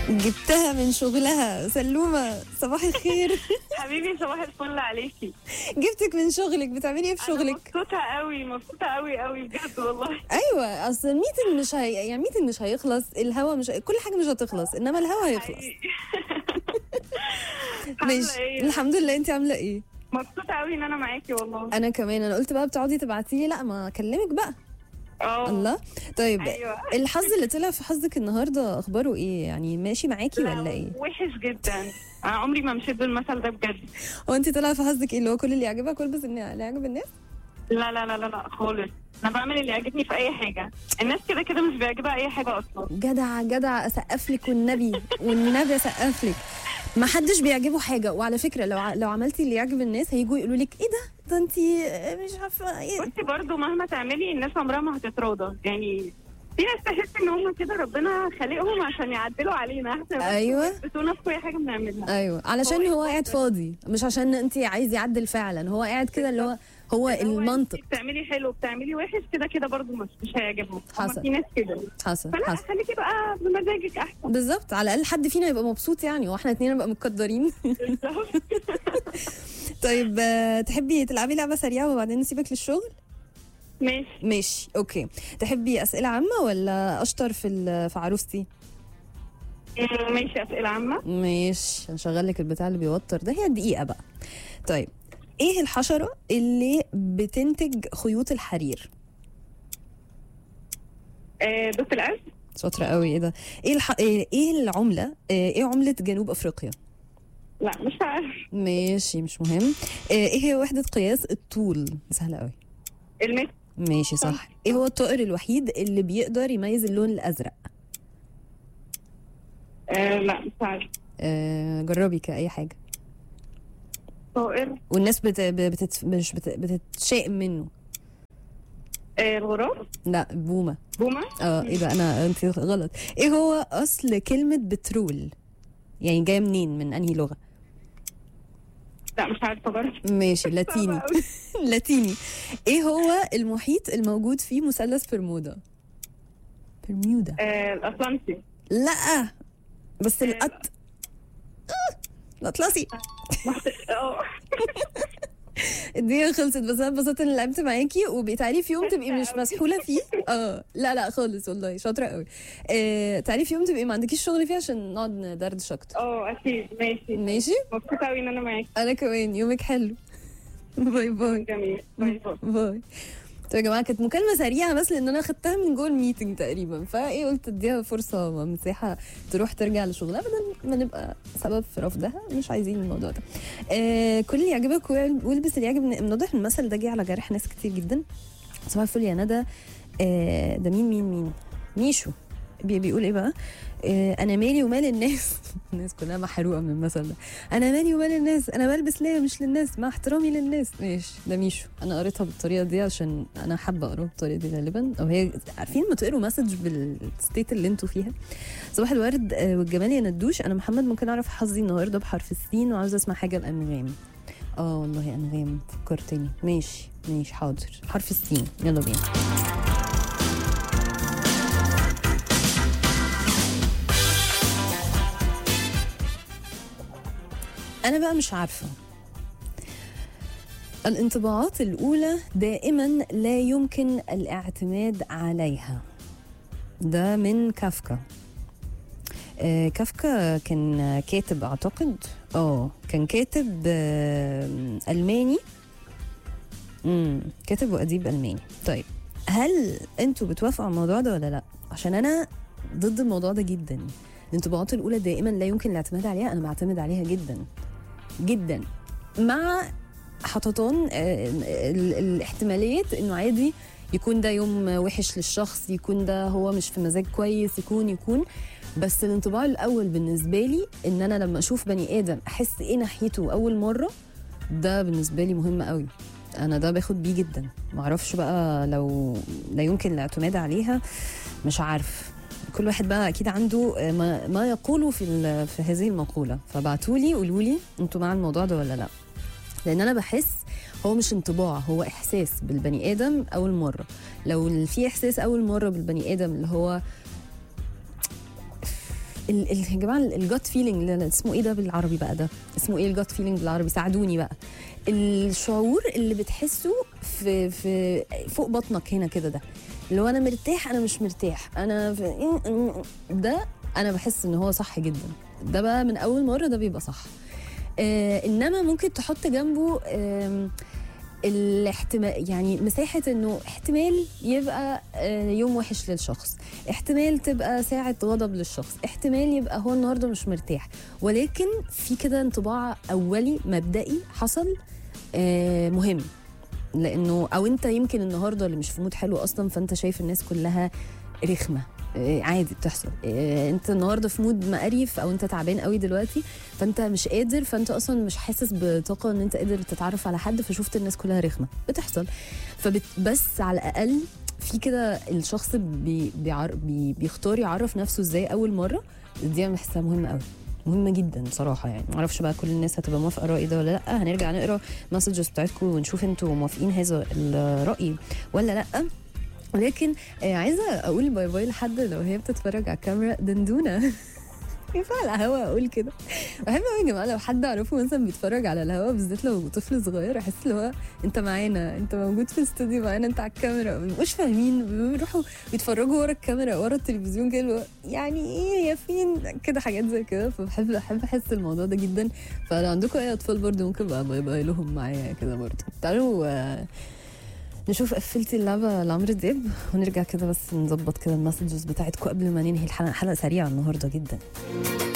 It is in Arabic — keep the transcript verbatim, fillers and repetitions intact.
جبتها من شغلها. سلومة صباح الخير. حبيبي صباح الفل عليكي. جبتك من شغلك، بتعملي ايه في أنا شغلك؟ مبسوطة قوي مبسوطة قوي قوي بجد والله. ايوه، اصل الميتنج مش هي... يعني الميتنج مش هيخلص، الهوا مش كل حاجه مش هتخلص، انما الهوا هيخلص. حقيقي. ماشي، عاملة إيه؟ الحمد لله. انت عامله ايه؟ مبسوطة قوي ان انا معاكي والله. انا كمان. انا قلت بقى بتقعدي تبعتي لي، لا ما اكلمك بقى. اه الله. طيب أيوة. الحظ اللي طلع في حظك النهارده اخباره ايه؟ يعني ماشي معاكي لا، ولا ايه؟ وحش جدا. انا عمري ما مشيت بالمثل ده بجد. هو انت طلع في حظك ايه؟ اللي هو كل اللي يعجبك والبس اللي يعجب الناس؟ لا لا لا لا لا خالص. انا بعمل اللي يعجبني في اي حاجة. الناس كده كده مش بيعجبها اي حاجة اصلا. جدع جدع، اسقف لك والنبي والنبي اسقف لك. ما حدش بيعجبه حاجه، وعلى فكره لو ع... لو عملتي اللي يعجب الناس هيجوا يقولوا لك ايه ده ده انت مش عارفه ايه. بصي برضو مهما تعملي الناس عمرها ما هتتراضى يعني. في ناس تحس ان هم كده ربنا خالقهم عشان يعدلوا علينا احنا. ايوه بتونا في كل حاجه بنعملها. ايوه، علشان هو قاعد فاضي، مش عشان انت عايز يعدل فعلا، هو قاعد كده اللي هو هو المنطق. بتعملي حلو بتعملي وحش كده كده برضو مش مش هيعجبهم. حصل. في ناس كده. حصل فلا حصل خليكي بقى بمزاجك احسن. بالظبط، على الاقل حد فينا يبقى مبسوط يعني، واحنا اتنين نبقى متقدرين. طيب آه، تحبي تلعبي لعبه سريعه وبعدين نسيبك للشغل؟ ماشي ماشي اوكي. تحبي اسئله عامه ولا اشطر في ال- في عروستي؟ ماشي. اسئله عامه. ماشي، هنشغل لك البتاع اللي بيوتر ده، هي دقيقه بقى. طيب ايه الحشره اللي بتنتج خيوط الحرير؟ آه، دوس القلب. شاطره قوي. ايه ده؟ ايه الح... ايه إيه العمله آه، ايه عمله جنوب افريقيا؟ لا مش عارف. ماشي مش مهم. آه، ايه هي وحده قياس الطول؟ سهله قوي. المتر. ماشي صح. ايه هو الطائر الوحيد اللي بيقدر يميز اللون الازرق؟ آه، لا مش عارف. آه، جربي كأي حاجه. طائر. والناس بت... بتت... مش بت... بتتشائم منه. آه، الغراب. لا بومه. بومه. اه ايه ده؟ انا انت غلط. ايه هو اصل كلمه بترول؟ يعني جايه منين، من انهي لغه؟ لا مش عارفه برضه. ماشي لاتيني. لاتيني. ايه هو المحيط الموجود فيه مثلث برمودا؟ برمودا. آه، الاطلنطي. لا بس القط آه، الاطلسي. اه الدنيا خلصت، بس انا اتبسطت اني لعبت معاكي، وبقيتعالي في يوم تبقي مش مسحوله فيه. اه لا لا خالص والله، شاطره قوي. آه تعالي في يوم تبقي ما عندكيش شغل فيه عشان نقعد ندردش اكتر. اه اكيد. ماشي ماشي. مبسوطه قوي ان انا معاكي. انا كمان، يومك حلو. باي باي. جميل. باي باي. باي. طيب يا جماعه، كانت مكالمه سريعه بس لان انا خدتها من جوه الميتنج تقريبا، فايه قلت اديها فرصه مساحه تروح ترجع لشغلها بدل ما نبقى سبب في رفضها. مش عايزين الموضوع ده. آه كل اللي يعجبك والبس اللي يعجب. من واضح المثل ده جه على جرح ناس كتير جدا. صباح الفل يا ندى. آه ده مين مين مين ميشو بي بيقول ايه بقى؟ آه انا مالي ومال الناس. الناس كلها محروقه من المثل ده. انا مالي ومال الناس، انا بلبس ليا مش للناس، مع احترامي للناس. ماشي، ده ميشو. انا قريتها بالطريقه دي عشان انا حابه اقراها بالطريقه دي غالبا، او هي عارفين ما تقروا مسج بالستيت اللي انتوا فيها. صباح الورد آه والجمال يا ندوش. انا محمد، ممكن اعرف حظي النهارده بحرف السين، وعاوزه اسمع حاجه الانغام. اه والله انغام فكرتني. ماشي ماشي حاضر، حرف السين. يلا بينا. أنا بقى مش عارفة. الانطباعات الأولى دائما لا يمكن الاعتماد عليها. ده من كافكا. آه كافكا كان كاتب أعتقد اه كان كاتب آه ألماني. امم كاتب وأديب ألماني. طيب هل انتوا بتوافقوا على الموضوع ده ولا لا؟ عشان أنا ضد الموضوع ده جدا. الانطباعات الأولى دائما لا يمكن الاعتماد عليها. أنا بعتمد عليها جدا جدا، مع حططان الاحتمالية انه عادي يكون ده يوم وحش للشخص، يكون ده هو مش في مزاج كويس، يكون يكون بس الانطباع الاول بالنسبة لي ان انا لما اشوف بني ادم احس ايه ناحيته اول مرة، ده بالنسبة لي مهم قوي. انا ده باخد بيه جدا. معرفش بقى لو لا يمكن الاعتماد عليها، مش عارف. كل واحد بقى اكيد عنده ما, ما يقوله في في هذه المقوله. فبعتولي قولوا لي انتوا مع الموضوع ده ولا لا، لان انا بحس هو مش انطباع، هو احساس بالبني ادم اول مره. لو في احساس اول مره بالبني ادم اللي هو ال- ال- يا جماعه الجوت فيلينج اسمه ايه ده بالعربي بقى؟ ده اسمه ايه الجوت فيلينج بالعربي؟ ساعدوني بقى. الشعور اللي بتحسه في في فوق بطنك هنا كده، ده اللي هو انا مرتاح انا مش مرتاح انا في ده، انا بحس ان هو صح جدا. ده بقى من اول مره ده بيبقى صح. آه انما ممكن تحط جنبه آه الاحتمال، يعني مساحة انه احتمال يبقى آه يوم وحش للشخص، احتمال تبقى ساعة غضب للشخص، احتمال يبقى هو النهاردة مش مرتاح، ولكن في كده انطباع اولي مبدئي حصل آه مهم. لانه او انت يمكن النهارده اللي مش في مود حلو اصلا، فانت شايف الناس كلها رخمه، عادي بتحصل. انت النهارده في مود مقريف او انت تعبان قوي دلوقتي، فانت مش قادر، فانت اصلا مش حاسس بطاقه ان انت قادر تتعرف على حد، فشفت الناس كلها رخمه، بتحصل. فبس على الاقل في كده الشخص بي بيعر بي بيختار يعرف نفسه ازاي اول مره. دي انا بحسها مهمه قوي، مهمه جدا بصراحه. يعني ما اعرفش بقى كل الناس هتبقى موافقه الراي ده ولا لا. هنرجع نقرا مسجز بتاعتكم ونشوف انتوا موافقين هذا الراي ولا لا. ولكن عايزه اقول باي باي لحد لو هي بتتفرج على الكاميرا، دندونه. ينفع على الهوا اقول كده؟ بحب قوي يا جماعه لو حد اعرفه مثلا بيتفرج على الهوا، بالذات لو طفل صغير، احس اللي هو انت معانا، انت موجود في الاستوديو معانا، انت على الكاميرا. مش فاهمين، بيروحوا بيتفرجوا ورا الكاميرا ورا التلفزيون كده، يعني ايه يا فين كده، حاجات زي كده. فبحب بحب احس الموضوع ده جدا. فلو عندكم اي اطفال برضه ممكن بقى باي باي لهم معايا كده برضه. تعالوا آه نشوف قفلتي اللعبة لعمرو دياب ونرجع كده بس نظبط كده المسجز بتاعتكم قبل ما ننهي الحلقة. حلقة سريعة النهاردة جدا.